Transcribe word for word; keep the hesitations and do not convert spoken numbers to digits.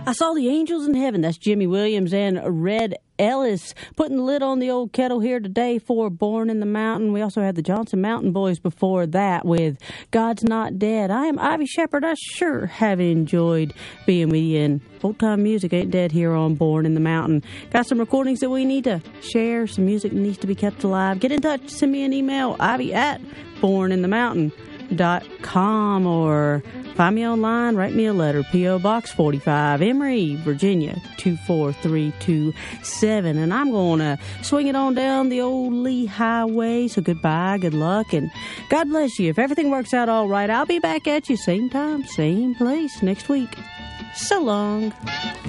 I saw the angels in heaven. That's Jimmy Williams and Red Ellis putting the lid on the old kettle here today for Born in the Mountain. We also had the Johnson Mountain Boys before that with God's Not Dead. I am Ivy Shepherd. I sure have enjoyed being with you, and old-time music ain't dead here on Born in the Mountain. Got some recordings that we need to share, some music that needs to be kept alive. Get in touch. Send me an email, ivy at born in the mountain dot com, or find me online, write me a letter, P O. Box forty-five, Emory, Virginia, two four three two seven. And I'm going to swing it on down the old Lee Highway. So goodbye, good luck, and God bless you. If everything works out all right, I'll be back at you same time, same place next week. So long.